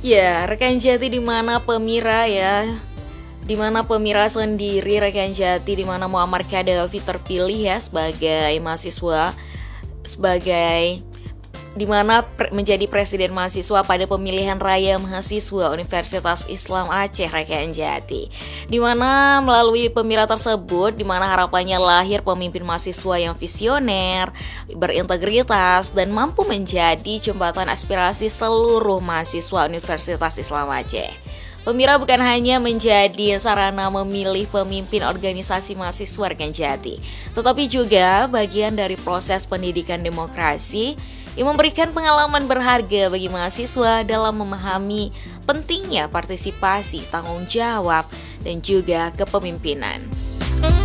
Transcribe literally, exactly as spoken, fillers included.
Ya, rekan Jati di mana Pemira ya, di mana Pemira sendiri rekan Jati di mana Muammar Gaddafi terpilih ya sebagai mahasiswa sebagai di mana pre- menjadi presiden mahasiswa pada pemilihan raya mahasiswa Universitas Islam Aceh rekan Jati. Di mana melalui pemilihan tersebut di mana harapannya lahir pemimpin mahasiswa yang visioner, berintegritas dan mampu menjadi jembatan aspirasi seluruh mahasiswa Universitas Islam Aceh. Pemira bukan hanya menjadi sarana memilih pemimpin organisasi mahasiswa rekan Jati, tetapi juga bagian dari proses pendidikan demokrasi yang memberikan pengalaman berharga bagi mahasiswa dalam memahami pentingnya partisipasi, tanggung jawab, dan juga kepemimpinan.